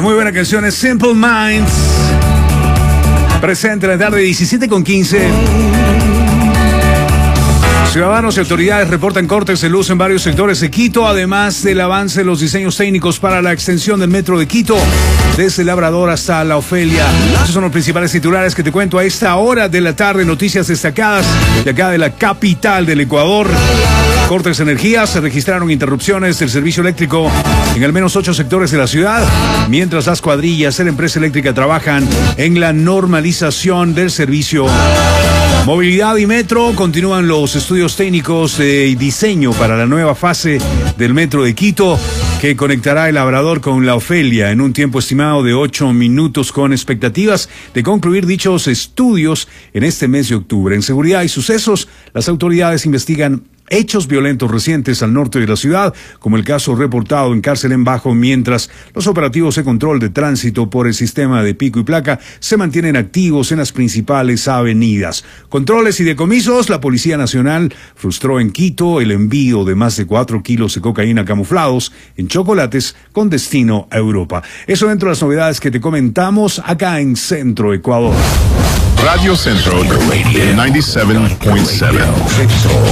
muy buena canción es Simple Minds. Presente en la tarde 17:15. Ciudadanos y autoridades reportan cortes de luz en varios sectores de Quito, además del avance de los diseños técnicos para la extensión del metro de Quito, desde Labrador hasta La Ofelia. Esos son los principales titulares que te cuento a esta hora de la tarde. Noticias destacadas de acá de la capital del Ecuador. Cortes de energía, se registraron interrupciones del servicio eléctrico en al menos 8 sectores de la ciudad, mientras las cuadrillas de la empresa eléctrica trabajan en la normalización del servicio. Movilidad y metro, continúan los estudios técnicos de diseño para la nueva fase del metro de Quito, que conectará el Labrador con La Ofelia en un tiempo estimado de 8 minutos, con expectativas de concluir dichos estudios en este mes de octubre. En seguridad y sucesos, las autoridades investigan hechos violentos recientes al norte de la ciudad, como el caso reportado en Carcelén Bajo, mientras los operativos de control de tránsito por el sistema de pico y placa se mantienen activos en las principales avenidas. Controles y decomisos, la Policía Nacional frustró en Quito el envío de más de 4 kilos de cocaína camuflados en chocolates con destino a Europa. Eso dentro de las novedades que te comentamos acá en Centro Ecuador. Radio Centro 97.7.